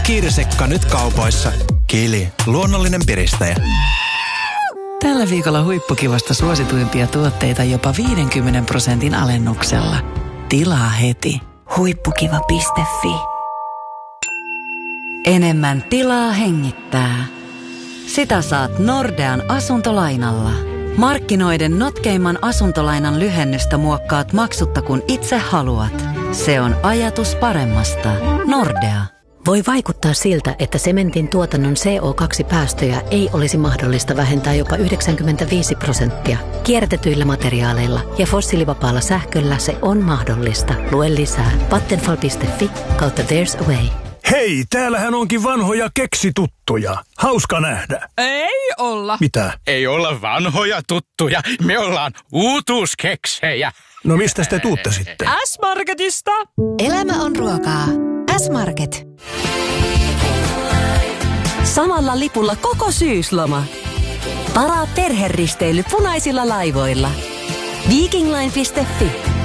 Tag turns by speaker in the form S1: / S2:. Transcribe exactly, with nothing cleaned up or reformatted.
S1: Kirsikka nyt kaupoissa. Kili, luonnollinen piristäjä.
S2: Tällä viikolla huippukivasta suosituimpia tuotteita jopa viidenkymmenen prosentin alennuksella. Tilaa heti.
S3: Huippukiva piste fi. Enemmän tilaa hengittää. Sitä saat Nordean asuntolainalla. Markkinoiden notkeimman asuntolainan lyhennystä muokkaat maksutta kun itse haluat. Se on ajatus paremmasta. Nordea.
S4: Voi vaikuttaa siltä, että sementin tuotannon C O kaksi päästöjä ei olisi mahdollista vähentää jopa yhdeksänkymmentäviisi prosenttia. Kierrätetyillä materiaaleilla ja fossiilivapaalla sähköllä se on mahdollista. Lue lisää vattenfall piste fi kautta there's a way.
S5: Hei, täällähän onkin vanhoja keksituttuja. Hauska nähdä.
S6: Ei olla.
S5: Mitä?
S7: Ei olla vanhoja tuttuja. Me ollaan uutuuskeksejä.
S5: No mistä te tuutte sitten?
S6: S-Marketista.
S8: Elämä on ruokaa. S-Market.
S9: Samalla lipulla koko syysloma. Varaa perheristeily punaisilla laivoilla. Vikingline piste fi.